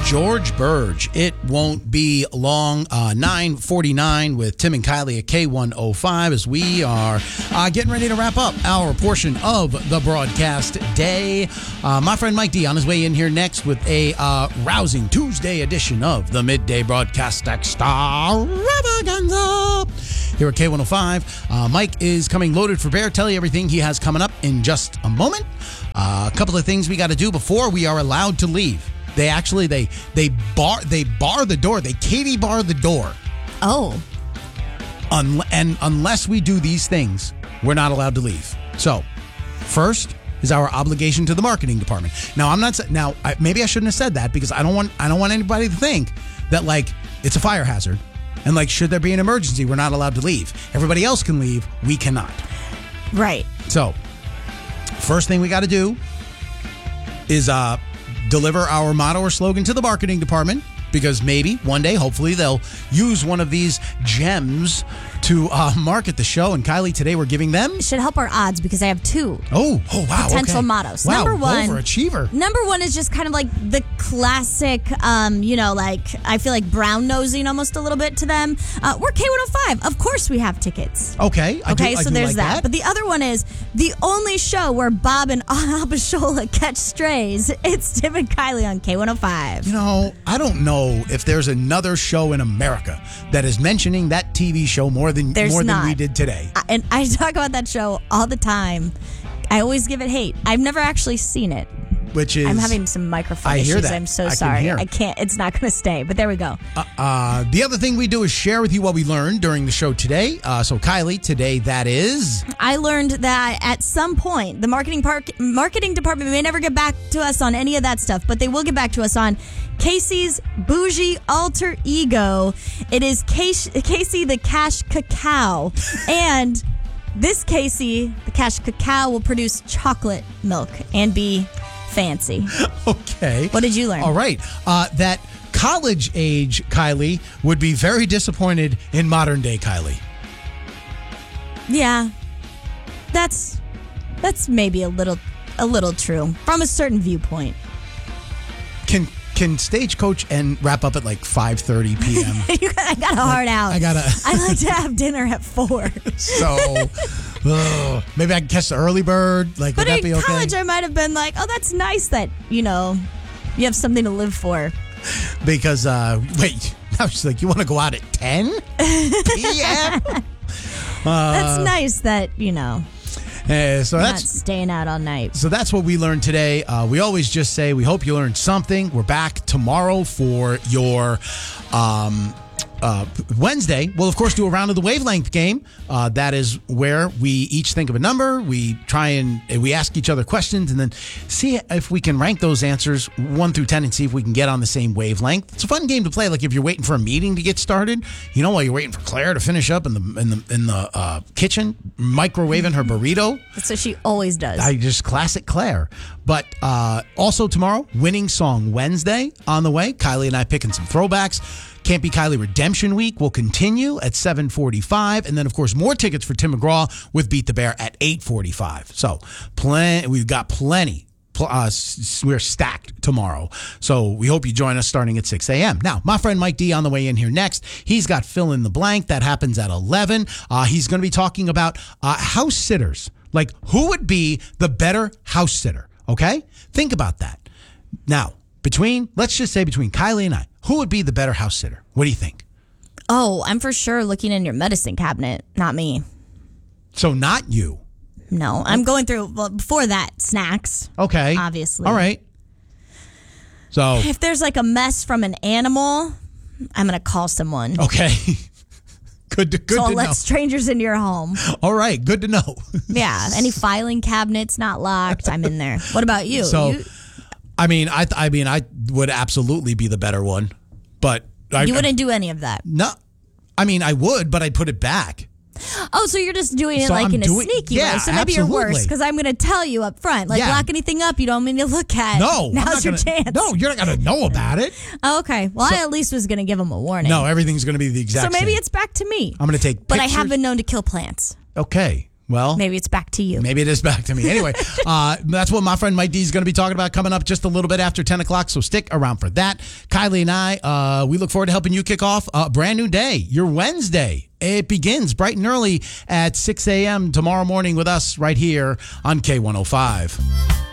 George Burge. It won't be long. 9:49 with Tim and Kylie at K105 as we are getting ready to wrap up our portion of the broadcast day. My friend Mike D on his way in here next with a rousing Tuesday edition of the Midday Broadcast Extravaganza here at K105. Mike is coming loaded for bear. Tell you everything he has coming up in just a moment. A couple of things we got to do before we are allowed to leave. They actually they bar the door. They Katie bar the door. Oh. And unless we do these things, we're not allowed to leave. So, first is our obligation to the marketing department. Now, maybe I shouldn't have said that because I don't want anybody to think that like it's a fire hazard and like should there be an emergency, we're not allowed to leave. Everybody else can leave, we cannot. Right. So, first thing we got to do is deliver our motto or slogan to the marketing department because maybe one day, hopefully, they'll use one of these gems to market the show. And Kylie, today we're giving them... It should help our odds because I have two. Oh, wow. Potential okay. mottos. Wow, Number one. Overachiever. Number one is just kind of like the classic, like I feel like brown nosing almost a little bit to them. We're K105. Of course we have tickets. Okay. So there's that. But the other one is the only show where Bob and Abishola catch strays. It's Tim and Kylie on K105. You know, I don't know if there's another show in America that is mentioning that TV show more than we did today. And I talk about that show all the time. I always give it hate. I've never actually seen it. Which is... I'm having some microphone I issues. hear that. I'm so sorry. I can't. It's not going to stay. But there we go. The other thing we do is share with you what we learned during the show today. So Kylie, today that is... I learned that at some point, the marketing department may never get back to us on any of that stuff, but they will get back to us on Casey's bougie alter ego. It is Casey the Cash Cacao. And this Casey, the Cash Cacao, will produce chocolate milk and be fancy. Okay. What did you learn? All right. That college age Kylie would be very disappointed in modern day Kylie. Yeah. That's maybe a little true from a certain viewpoint. Can Stagecoach and wrap up at like 5:30 p.m.? I got a hard out. I like to have dinner at 4. So maybe I can catch the early bird. Like, but would that be okay? in college, I might have been like, "Oh, that's nice that you have something to live for." Because wait, now she's like, "You want to go out at 10 p.m.?" That's nice that so not that's staying out all night. So that's what we learned today. We always just say we hope you learned something. We're back tomorrow for your Wednesday. We'll of course do a round of the wavelength game. That is where we each think of a number. We try and we ask each other questions and then see if we can rank those answers 1 through 10 and see if we can get on the same wavelength. It's a fun game to play. Like if you're waiting for a meeting to get started, while you're waiting for Claire to finish up in the kitchen, microwaving her burrito. That's what she always does. Just classic Claire. But also tomorrow, Winning Song Wednesday on the way. Kylie and I picking some throwbacks. Can't Be Kylie Redemption Week will continue at 7:45. And then, of course, more tickets for Tim McGraw with Beat the Bear at 8:45. So we've got plenty. We're stacked tomorrow. So we hope you join us starting at 6 a.m. Now, my friend Mike D on the way in here next. He's got Fill in the Blank. That happens at 11. He's going to be talking about house sitters. Like, who would be the better house sitter? Okay? Think about that. Now, let's just say between Kylie and I, who would be the better house sitter? What do you think? Oh, I'm for sure looking in your medicine cabinet, not me. So not you? No, I'm going through, before that, snacks. Okay. Obviously. All right. So if there's like a mess from an animal, I'm going to call someone. Okay. Good to know. Let strangers into your home. All right. Good to know. Yeah. Any filing cabinets not locked, I'm in there. What about you? I would absolutely be the better one, but you wouldn't do any of that. No, I would, but I'd put it back. Oh, so you're just doing it in a sneaky way. So maybe you're worse because I'm going to tell you up front. Like, lock anything up you don't mean to look at. No. Now's your chance. No, you're not going to know about it. Oh, okay. Well, I at least was going to give them a warning. No, everything's going to be the exact same. So maybe it's back to me. I'm going to take pictures. But I have been known to kill plants. Okay. Well, maybe it's back to you. Maybe it is back to me. Anyway, that's what my friend Mike D is going to be talking about coming up just a little bit after 10 o'clock. So stick around for that. Kylie and I, we look forward to helping you kick off a brand new day, your Wednesday. It begins bright and early at 6 a.m. tomorrow morning with us right here on K105.